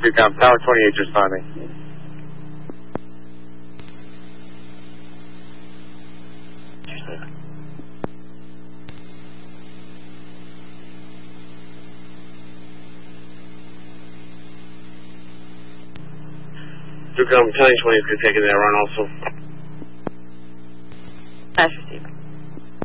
Recon, Tower 28 responding. Recon, Battalion 20 is taking that run also. Flash receiver.